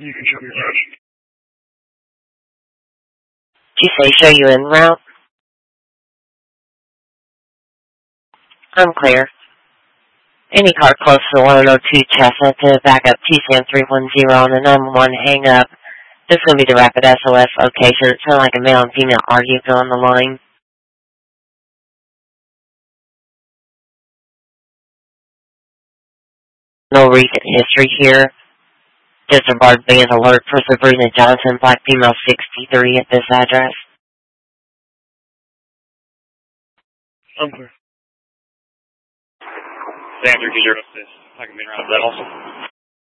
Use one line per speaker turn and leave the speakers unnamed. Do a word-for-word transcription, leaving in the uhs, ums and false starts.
You can show me around.
Did you say show you en route? I'm clear. Any car close to one oh two Chestnut to back up T C M three one zero on the nine one hang up. This is going to be the rapid S O S location. It sounds like a male and female argument on the line. No recent history here. Disregard band alert for Sabrina Johnson, black female sixty-three at this address.
I'm clear.
Sandra, get your assist. I can be around that also.